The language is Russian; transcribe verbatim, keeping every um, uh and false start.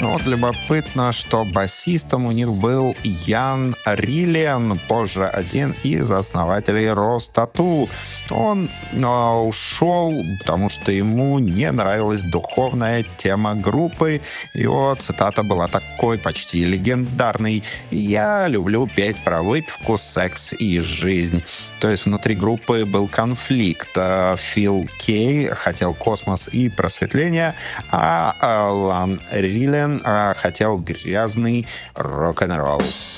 Ну вот любопытно, что басистом у них был Ян Риллиан, позже один из основателей Ростату. Он э, ушел, потому что ему не нравилась духовная тема группы. Его цитата была такой почти легендарной: «Я люблю петь про выпивку, секс и жизнь». То есть внутри группы был конфликт. Э, Фил Кей хотел космос и просветление, а э, Лан Риллиан а, хотел грязный рок-н-ролл.